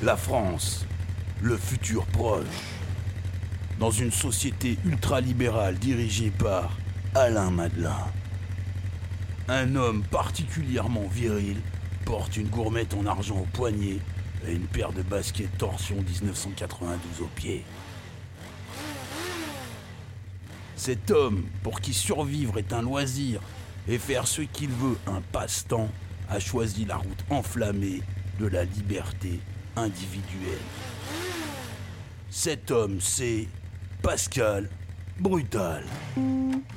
La France, le futur proche. Dans une société ultralibérale dirigée par Alain Madelin. Un homme particulièrement viril porte une gourmette en argent au poignet et une paire de baskets torsion 1992 au pied. Cet homme, pour qui survivre est un loisir et faire ce qu'il veut un passe-temps, a choisi la route enflammée de la liberté individuelle. Cet homme, c'est Pascal Brutal.